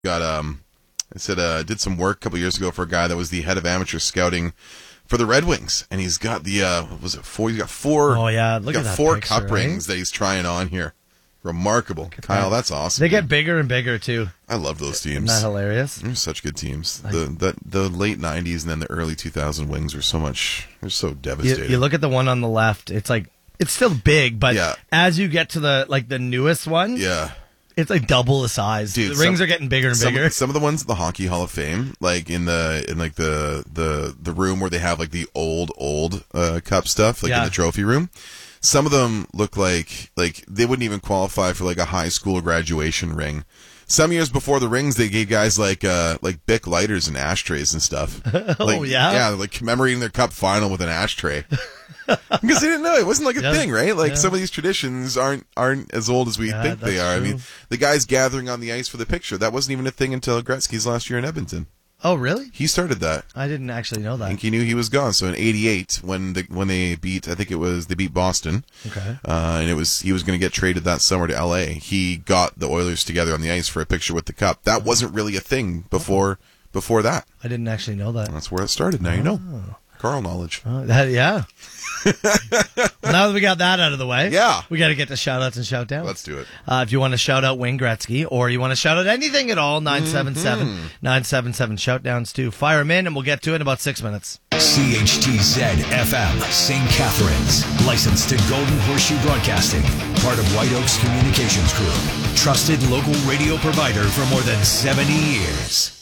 got I said did some work a couple years ago for a guy that was the head of amateur scouting for the Red Wings, and he's got the what was it, four? He's got four. Oh yeah, look at that four picture, cup rings that he's trying on here. Remarkable, Kyle. That's awesome. They get bigger and bigger too. I love those teams. Isn't that hilarious? They're such good teams. The late '90s and then the early 2000 Wings are so much. They're so devastating. You look at the one on the left. It's like it's still big, but as you get to the newest one, it's like double the size. Dude, the rings are getting bigger and bigger. Some of the ones at the Hockey Hall of Fame, like in the room where they have like the old cup stuff, like in the trophy room. Some of them look like they wouldn't even qualify for like a high school graduation ring. Some years before the rings, they gave guys like Bic lighters and ashtrays and stuff. Like commemorating their cup final with an ashtray. Because they didn't know it wasn't like a thing, right? Like some of these traditions aren't as old as we think they are. True. I mean, the guys gathering on the ice for the picture, that wasn't even a thing until Gretzky's last year in Edmonton. Oh, really? He started that. I didn't actually know that. I think he knew he was gone. So in '88, when they beat, I think they beat Boston. Okay. And he was going to get traded that summer to LA. He got the Oilers together on the ice for a picture with the cup. That wasn't really a thing before that. I didn't actually know that. That's where it started. Now you know. Carl knowledge. Yeah. Now that we got that out of the way, we got to get to shout-outs and shout-downs. Let's do it. If you want to shout out Wayne Gretzky or you want to shout out anything at all, 977-977 shout-downs too. Fire them in and we'll get to it in about 6 minutes. CHTZ-FM, St. Catharines. Licensed to Golden Horseshoe Broadcasting. Part of White Oaks Communications Group. Trusted local radio provider for more than 70 years.